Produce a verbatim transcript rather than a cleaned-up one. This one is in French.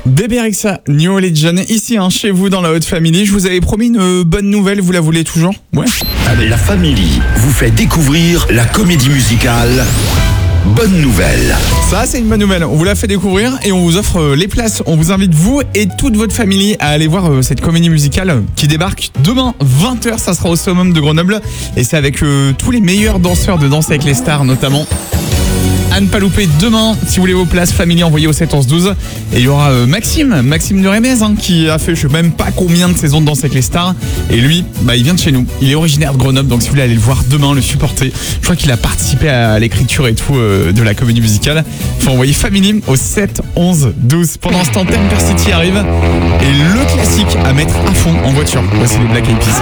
Bébé Rexha, New Religion, ici hein, chez vous dans la Haute Family. Je vous avais promis une euh, bonne nouvelle, vous la voulez toujours? Ouais. La Family vous fait découvrir la comédie musicale Bonne Nouvelle. Ça, c'est une bonne nouvelle. On vous l'a fait découvrir et on vous offre euh, les places. On vous invite, vous et toute votre famille, à aller voir euh, cette comédie musicale qui débarque demain, vingt heures. Ça sera au Summum de Grenoble. Et c'est avec euh, tous les meilleurs danseurs de Danse avec les stars, notamment. À ne pas louper demain, si vous voulez vos places, Family, envoyez au sept onze douze. Et il y aura euh, Maxime, Maxime de Rémez, hein, qui a fait je sais même pas combien de saisons de Danse avec les stars. Et lui, bah, il vient de chez nous. Il est originaire de Grenoble, donc si vous voulez aller le voir demain, le supporter. Je crois qu'il a participé à l'écriture et tout euh, de la comédie musicale. Faut envoyer Family au sept onze douze. Pendant ce temps, Temper City arrive. Et le classique à mettre à fond en voiture. Voici les Black Eyed Peas.